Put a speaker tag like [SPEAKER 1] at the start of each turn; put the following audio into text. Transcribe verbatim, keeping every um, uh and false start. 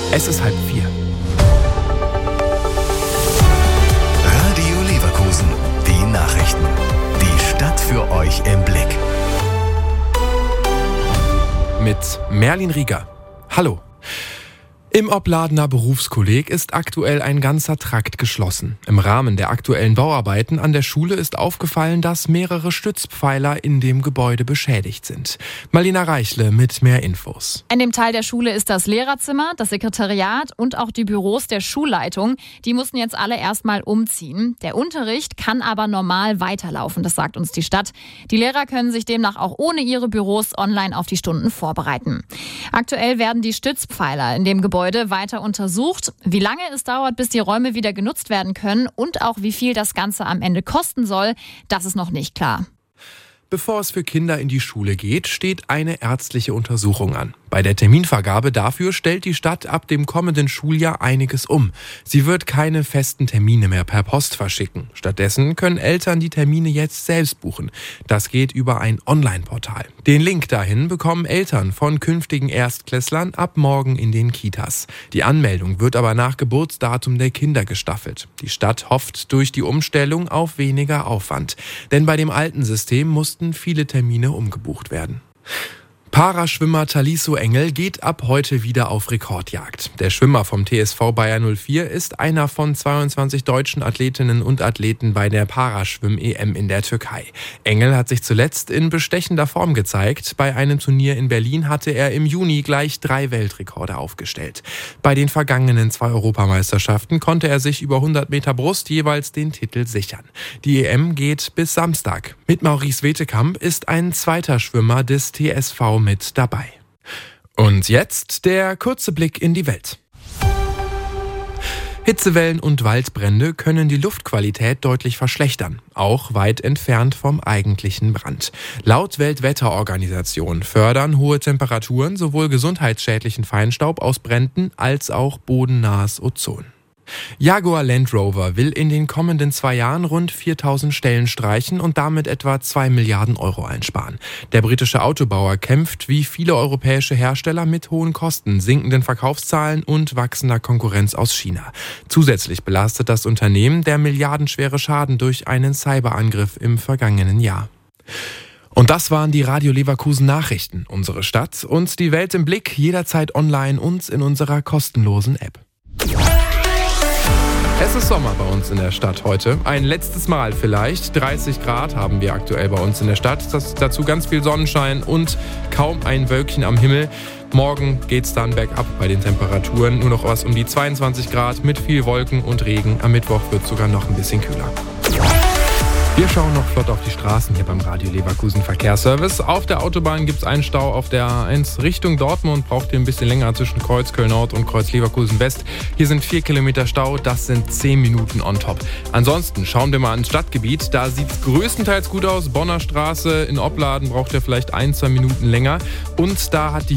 [SPEAKER 1] Es ist halb vier.
[SPEAKER 2] Radio Leverkusen, die Nachrichten. Die Stadt für euch im Blick.
[SPEAKER 1] Mit Merlin Rieger. Hallo. Im Opladener Berufskolleg ist aktuell ein ganzer Trakt geschlossen. Im Rahmen der aktuellen Bauarbeiten an der Schule ist aufgefallen, dass mehrere Stützpfeiler in dem Gebäude beschädigt sind. Marlina Reichle mit mehr Infos.
[SPEAKER 3] In dem Teil der Schule ist das Lehrerzimmer, das Sekretariat und auch die Büros der Schulleitung. Die mussten jetzt alle erstmal umziehen. Der Unterricht kann aber normal weiterlaufen, das sagt uns die Stadt. Die Lehrer können sich demnach auch ohne ihre Büros online auf die Stunden vorbereiten. Aktuell werden die Stützpfeiler in dem Gebäude weiter untersucht. Wie lange es dauert, bis die Räume wieder genutzt werden können und auch wie viel das Ganze am Ende kosten soll, das ist noch nicht klar.
[SPEAKER 1] Bevor es für Kinder in die Schule geht, steht eine ärztliche Untersuchung an. Bei der Terminvergabe dafür stellt die Stadt ab dem kommenden Schuljahr einiges um. Sie wird keine festen Termine mehr per Post verschicken. Stattdessen können Eltern die Termine jetzt selbst buchen. Das geht über ein Online-Portal. Den Link dahin bekommen Eltern von künftigen Erstklässlern ab morgen in den Kitas. Die Anmeldung wird aber nach Geburtsdatum der Kinder gestaffelt. Die Stadt hofft durch die Umstellung auf weniger Aufwand. Denn bei dem alten System mussten viele Termine umgebucht werden. Paraschwimmer Talisso Engel geht ab heute wieder auf Rekordjagd. Der Schwimmer vom T S V Bayer null vier ist einer von zweiundzwanzig deutschen Athletinnen und Athleten bei der Paraschwimm-E M in der Türkei. Engel hat sich zuletzt in bestechender Form gezeigt. Bei einem Turnier in Berlin hatte er im Juni gleich drei Weltrekorde aufgestellt. Bei den vergangenen zwei Europameisterschaften konnte er sich über hundert Meter Brust jeweils den Titel sichern. Die E M geht bis Samstag. Mit Maurice Wetekamp ist ein zweiter Schwimmer des T S V mit dabei. Und jetzt der kurze Blick in die Welt. Hitzewellen und Waldbrände können die Luftqualität deutlich verschlechtern, auch weit entfernt vom eigentlichen Brand. Laut Weltwetterorganisation fördern hohe Temperaturen sowohl gesundheitsschädlichen Feinstaub aus Bränden als auch bodennahes Ozon. Jaguar Land Rover will in den kommenden zwei Jahren rund viertausend Stellen streichen und damit etwa zwei Milliarden Euro einsparen. Der britische Autobauer kämpft wie viele europäische Hersteller mit hohen Kosten, sinkenden Verkaufszahlen und wachsender Konkurrenz aus China. Zusätzlich belastet das Unternehmen der milliardenschwere Schaden durch einen Cyberangriff im vergangenen Jahr. Und das waren die Radio Leverkusen Nachrichten. Unsere Stadt und die Welt im Blick, jederzeit online und in unserer kostenlosen App. Es ist Sommer bei uns in der Stadt heute. Ein letztes Mal vielleicht. dreißig Grad haben wir aktuell bei uns in der Stadt. Das, dazu ganz viel Sonnenschein und kaum ein Wölkchen am Himmel. Morgen geht's dann bergab bei den Temperaturen. Nur noch was um die zweiundzwanzig Grad mit viel Wolken und Regen. Am Mittwoch wird es sogar noch ein bisschen kühler. Wir schauen noch flott auf die Straßen hier beim Radio Leverkusen Verkehrsservice. Auf der Autobahn gibt es einen Stau auf der A eins Richtung Dortmund. Braucht ihr ein bisschen länger zwischen Kreuz Köln Nord und Kreuz Leverkusen West. Hier sind vier Kilometer Stau, das sind zehn Minuten on top. Ansonsten schauen wir mal ins Stadtgebiet. Da sieht es größtenteils gut aus. Bonner Straße in Opladen braucht ihr vielleicht ein, zwei Minuten länger. Und da hat die